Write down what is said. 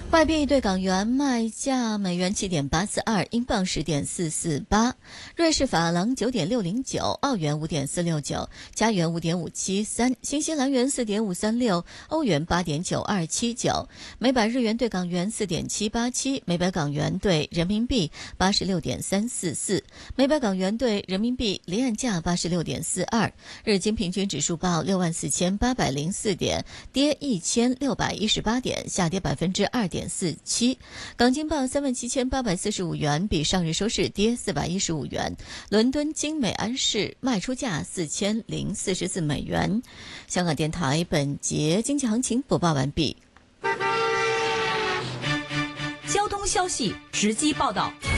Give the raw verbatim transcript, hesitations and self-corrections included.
外币对港元卖价：美元七点八四二，英镑十点四四八，瑞士法郎九点六零九，澳元五点四六九，加元五点五七三，新西兰元四点五三六，欧元八点九二七九，每百日元对港元四点七八七，每百港元对人民币八十六点三四四，每百港元对人民币离岸价八十六点四二。日经平均指数报六万四千八百零四点，跌一千六百一十八点，下跌百分之二点四七。港金报三万七千八百四十五元，比上日收市跌四百一十五元。伦敦金美安市卖出价四千零四十四美元。香港电台本节经济行情播报完毕。 交通消息直击报道。